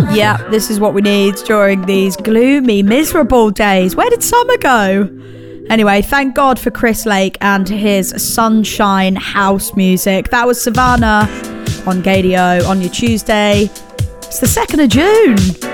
Yeah, this is what we need during these gloomy, miserable days. Where did summer go? Anyway, thank God for Chris Lake and his sunshine house music. That was Savannah on Gadio on your Tuesday. It's the 2nd of June.